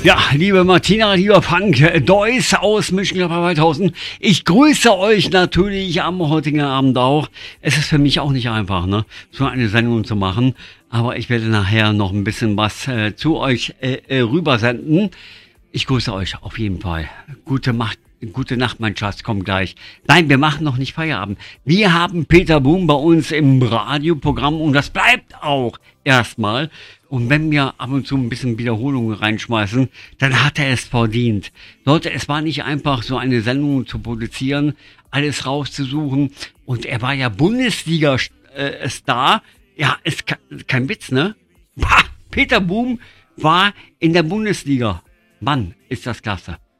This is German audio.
Ja, liebe Martina, lieber Frank Deuss aus Mönchengladbach Waldhausen, ich grüße euch natürlich am heutigen Abend auch. Es ist für mich auch nicht einfach, ne, so eine Sendung zu machen, aber ich werde nachher noch ein bisschen was zu euch rübersenden. Ich grüße euch auf jeden Fall. Gute Nacht, mein Schatz, kommt gleich. Nein, wir machen noch nicht Feierabend. Wir haben Peter Boom bei uns im Radioprogramm und das bleibt auch erstmal. Und wenn wir ab und zu ein bisschen Wiederholungen reinschmeißen, dann hat er es verdient. Leute, es war nicht einfach, so eine Sendung zu produzieren, alles rauszusuchen. Und er war ja Bundesliga-Star. Ja, ist kein Witz, ne? Peter Boom war in der Bundesliga. Mann, ist das klasse.